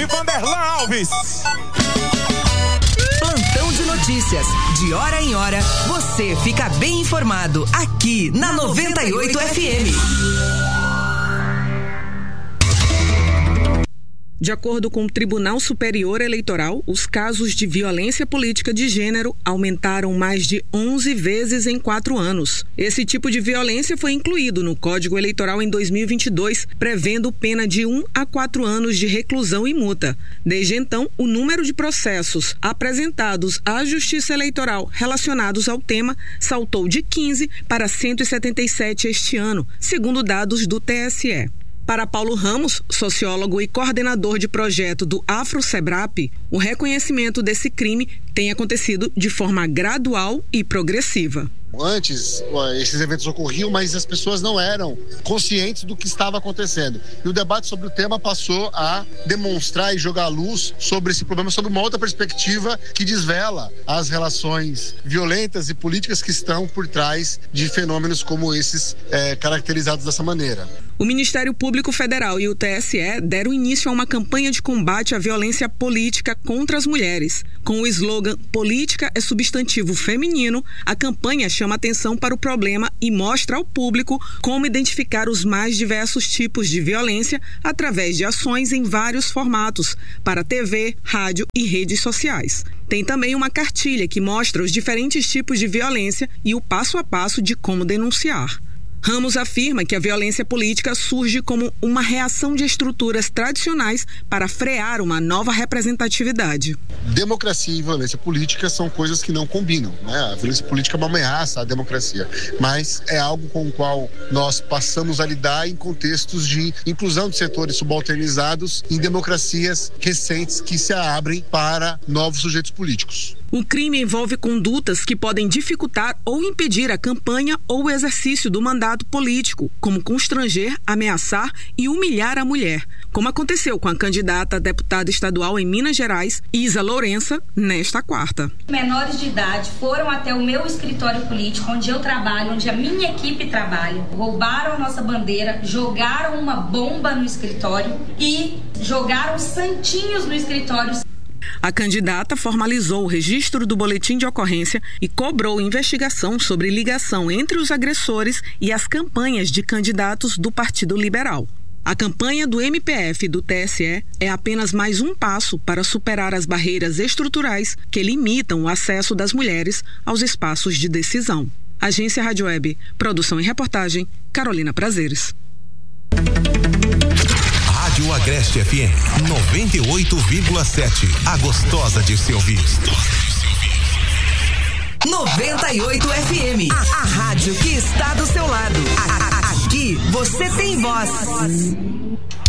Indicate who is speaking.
Speaker 1: de Vanderlan Alves.
Speaker 2: Plantão de notícias. De hora em hora, você fica bem informado aqui na 98 FM.
Speaker 3: De acordo com o Tribunal Superior Eleitoral, os casos de violência política de gênero aumentaram mais de 11 vezes em 4 anos. Esse tipo de violência foi incluído no Código Eleitoral em 2022, prevendo pena de 1 a 4 anos de reclusão e multa. Desde então, o número de processos apresentados à Justiça Eleitoral relacionados ao tema saltou de 15 para 177 este ano, segundo dados do TSE. Para Paulo Ramos, sociólogo e coordenador de projeto do Afro-Sebrap, o reconhecimento desse crime tem acontecido de forma gradual e progressiva.
Speaker 4: Antes, esses eventos ocorriam, mas as pessoas não eram conscientes do que estava acontecendo. E o debate sobre o tema passou a demonstrar e jogar luz sobre esse problema, sobre uma outra perspectiva que desvela as relações violentas e políticas que estão por trás de fenômenos como esses, caracterizados dessa maneira.
Speaker 3: O Ministério Público Federal e o TSE deram início a uma campanha de combate à violência política contra as mulheres. Com o slogan "Política é substantivo feminino", a campanha chama atenção para o problema e mostra ao público como identificar os mais diversos tipos de violência através de ações em vários formatos, para TV, rádio e redes sociais. Tem também uma cartilha que mostra os diferentes tipos de violência e o passo a passo de como denunciar. Ramos afirma que a violência política surge como uma reação de estruturas tradicionais para frear uma nova representatividade.
Speaker 4: Democracia e violência política são coisas que não combinam, né? A violência política é uma ameaça à democracia, mas é algo com o qual nós passamos a lidar em contextos de inclusão de setores subalternizados em democracias recentes que se abrem para novos sujeitos políticos.
Speaker 3: O crime envolve condutas que podem dificultar ou impedir a campanha ou o exercício do mandato político, como constranger, ameaçar e humilhar a mulher, como aconteceu com a candidata a deputada estadual em Minas Gerais, Isa Lourença, nesta quarta.
Speaker 5: Menores de idade foram até o meu escritório político, onde eu trabalho, onde a minha equipe trabalha, roubaram a nossa bandeira, jogaram uma bomba no escritório e jogaram santinhos no escritório.
Speaker 3: A candidata formalizou o registro do boletim de ocorrência e cobrou investigação sobre ligação entre os agressores e as campanhas de candidatos do Partido Liberal. A campanha do MPF e do TSE é apenas mais um passo para superar as barreiras estruturais que limitam o acesso das mulheres aos espaços de decisão. Agência Rádio Web, produção e reportagem, Carolina Prazeres.
Speaker 1: Rádio Agreste FM 98,7. A gostosa de se ouvir.
Speaker 2: 98 FM. A rádio que está do seu lado. Aqui você tem voz.